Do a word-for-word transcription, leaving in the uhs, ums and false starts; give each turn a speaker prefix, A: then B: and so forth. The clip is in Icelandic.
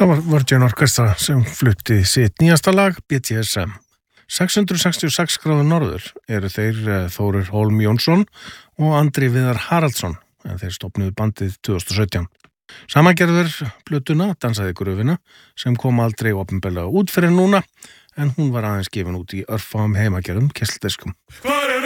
A: Það var Virgin Orchestra sem flutti sitt nýjasta lag, B T S M. sex hundruð sextíu og sex gráður norður eru þeir Þórir Hólm Jónsson og Andri Viðar Haraldsson, en þeir stofnuðu bandið tvö þúsund og sautján. Samangerður plötuna Dansaði gröfina sem kom aldrei opinberlega út fyrir núna, en hún var aðeins gefin út í örfáum heimagerðum kistildiskum.